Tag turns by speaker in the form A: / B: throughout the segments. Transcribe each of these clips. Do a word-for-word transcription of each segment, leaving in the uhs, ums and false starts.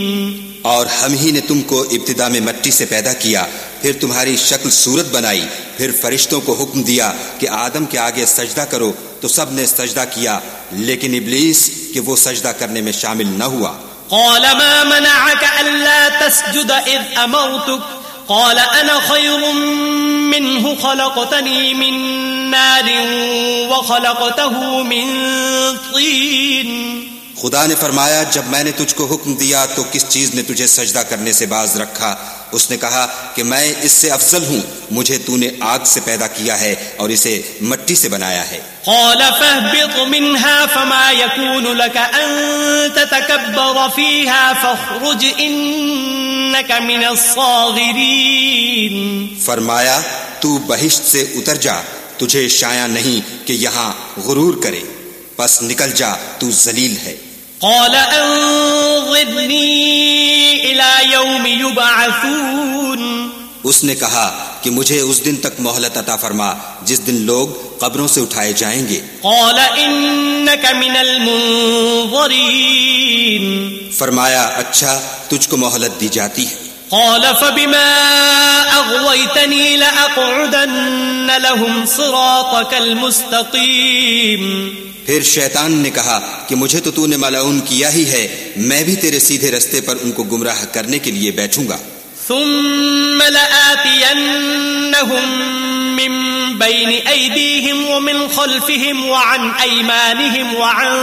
A: اور ہم ہی نے تم کو ابتدا میں مٹی سے پیدا کیا، پھر تمہاری شکل صورت بنائی، پھر فرشتوں کو حکم دیا کہ آدم کے آگے سجدہ کرو تو سب نے سجدہ کیا، لیکن ابلیس کہ وہ سجدہ کرنے میں شامل نہ ہوا۔
B: قال ما منعك ألا تسجد إذ أمرتك قال أنا خير منه خلقتني من نار وخلقته من طين۔
A: خدا نے فرمایا جب میں نے تجھ کو حکم دیا تو کس چیز نے تجھے سجدہ کرنے سے باز رکھا؟ اس نے کہا کہ میں اس سے افضل ہوں، مجھے تو نے آگ سے پیدا کیا ہے اور اسے مٹی سے بنایا ہے۔
B: قال فاهبط منها فما يكون لك أن تتكبر فيها فاخرج إنك من الصاغرين۔ فرمایا
A: تو بہشت سے اتر جا، تجھے شایع نہیں کہ یہاں غرور کرے، پس نکل جا، تو ذلیل ہے۔
B: قال انظرني إلى يوم يبعثون۔
A: اس نے کہا کہ مجھے اس دن تک مہلت عطا فرما جس دن لوگ قبروں سے اٹھائے جائیں گے۔
B: قال إنك من المنظرين۔
A: فرمایا اچھا تجھ کو مہلت دی جاتی ہے۔
B: قال فبما أغويتني لأقعدن لهم صراطك المستقيم۔
A: پھر شیطان نے کہا کہ مجھے تو تو نے ملعون کیا ہی ہے، میں بھی تیرے سیدھے رستے پر ان کو گمراہ کرنے کے لیے بیٹھوں گا۔
B: ثم لآتينهم من بين أيديهم ومن خلفهم وعن أيمانهم وعن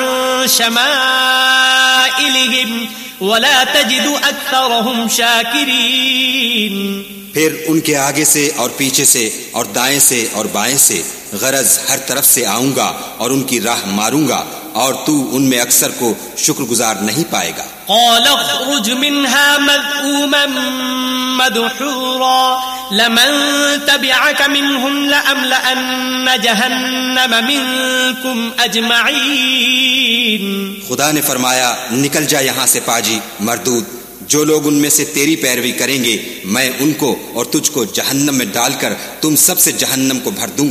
B: شمائلهم ولا تجد أكثرهم شاكرين۔
A: پھر ان کے آگے سے اور پیچھے سے اور دائیں سے اور بائیں سے، غرض ہر طرف سے آؤں گا اور ان کی راہ ماروں گا، اور تو ان میں اکثر کو شکر گزار نہیں پائے گا۔
B: قال اخرج منها مذءوما مدحورا لمن تبعك منهم لأملأن جهنم منكم أجمعين۔
A: خدا نے فرمایا نکل جا یہاں سے پاجی مردود، جو لوگ ان میں سے تیری پیروی کریں گے میں ان کو اور تجھ کو جہنم میں ڈال کر تم سب سے جہنم کو بھر دوں گا۔